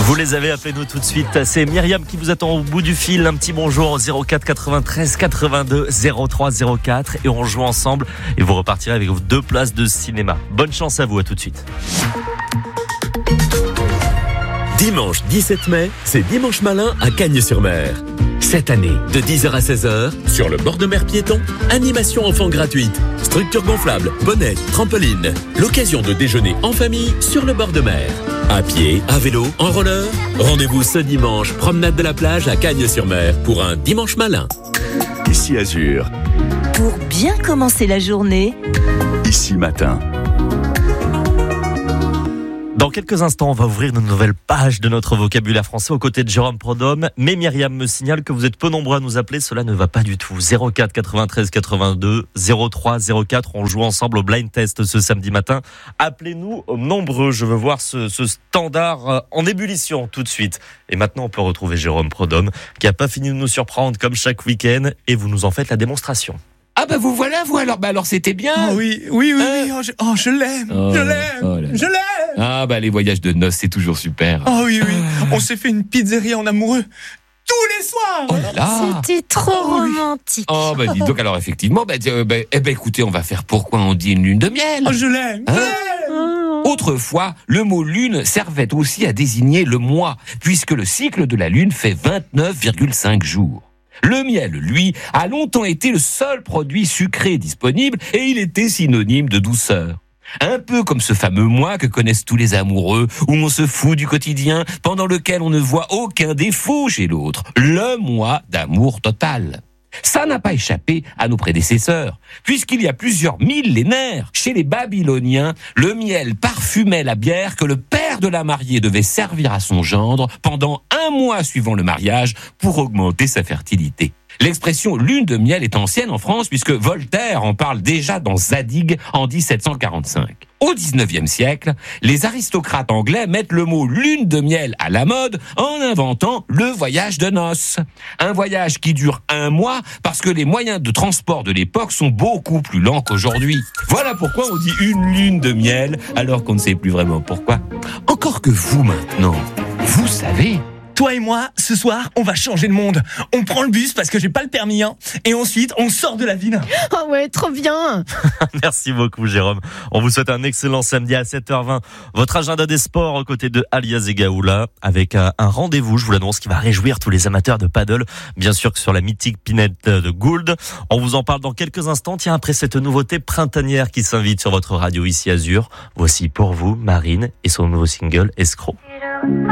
Vous les avez, appelez-nous tout de suite. C'est Myriam qui vous attend au bout du fil. Un petit bonjour au 04 93 82 03 04 et on joue ensemble et vous repartirez avec vos 2 places de cinéma. Bonne chance à vous, à tout de suite. Dimanche 17 mai, c'est Dimanche Malin à Cagnes-sur-Mer. Cette année, de 10h à 16h, sur le bord de mer piéton, animation enfants gratuite, structure gonflable, bonnet, trampoline. L'occasion de déjeuner en famille sur le bord de mer. À pied, à vélo, en roller. Rendez-vous ce dimanche, promenade de la plage à Cagnes-sur-Mer pour un Dimanche Malin. Ici Azur, Pour bien commencer la journée, ici Matin. Dans quelques instants, on va ouvrir une nouvelle page de notre vocabulaire français aux côtés de Jérôme Prodhomme. Mais Myriam me signale que vous êtes peu nombreux à nous appeler. Cela ne va pas du tout. 04 93 82 03 04. On joue ensemble au blind test ce samedi matin. Appelez-nous nombreux. Je veux voir ce standard en ébullition tout de suite. Et maintenant, on peut retrouver Jérôme Prodhomme qui a pas fini de nous surprendre comme chaque week-end. Et vous nous en faites la démonstration. Ah bah vous voilà, vous alors c'était bien. Oh oui, je l'aime, je l'aime. Ah bah les voyages de noces c'est toujours super. Oh oui, on s'est fait une pizzeria en amoureux tous les soirs. Oh là là. c'était trop romantique. Oh bah dis donc alors effectivement, écoutez, on va faire pourquoi on dit une lune de miel. Oh je l'aime. Autrefois, le mot lune servait aussi à désigner le mois, puisque le cycle de la lune fait 29,5 jours. Le miel, lui, a longtemps été le seul produit sucré disponible et il était synonyme de douceur. Un peu comme ce fameux mois que connaissent tous les amoureux, où on se fout du quotidien, pendant lequel on ne voit aucun défaut chez l'autre. Le mois d'amour total. Ça n'a pas échappé à nos prédécesseurs, puisqu'il y a plusieurs millénaires, chez les Babyloniens, le miel parfumait la bière que le père de la mariée devait servir à son gendre pendant 1 mois suivant le mariage pour augmenter sa fertilité. L'expression lune de miel est ancienne en France puisque Voltaire en parle déjà dans Zadig en 1745. Au 19e siècle, les aristocrates anglais mettent le mot lune de miel à la mode en inventant le voyage de noces. Un voyage qui dure 1 mois parce que les moyens de transport de l'époque sont beaucoup plus lents qu'aujourd'hui. Voilà pourquoi on dit une lune de miel alors qu'on ne sait plus vraiment pourquoi. Encore que vous maintenant, vous savez. Toi et moi, ce soir, on va changer le monde. On prend le bus parce que j'ai pas le permis, et ensuite, on sort de la ville. Oh ouais, trop bien. Merci beaucoup Jérôme. On vous souhaite un excellent samedi à 7h20. Votre agenda des sports aux côtés de Alias Egaoula avec un rendez-vous, je vous l'annonce, qui va réjouir tous les amateurs de paddle. Bien sûr que sur la mythique Pinette de Gould. On vous en parle dans quelques instants. Tiens, après cette nouveauté printanière qui s'invite sur votre radio ici Azur, voici pour vous Marine et son nouveau single Escroc.